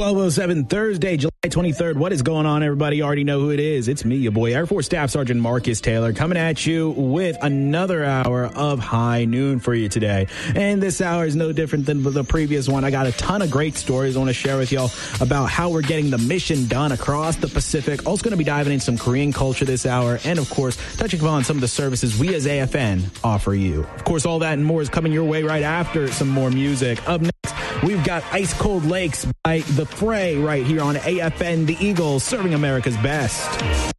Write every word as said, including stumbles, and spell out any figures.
twelve oh seven Thursday, July twenty-third. What is going on, everybody? You already know who it is. It's me, your boy, Air Force Staff Sergeant Marcus Taylor, coming at you with another hour of High Noon for you today. And this hour is no different than the previous one. I got a ton of great stories I want to share with y'all about how we're getting the mission done across the Pacific. Also going to be diving into some Korean culture this hour. And, of course, touching upon some of the services we as A F N offer you. Of course, all that and more is coming your way right after some more music. Up next, we've got Ice Cold Lakes by The Fray right here on A F N, The Eagles, serving America's best.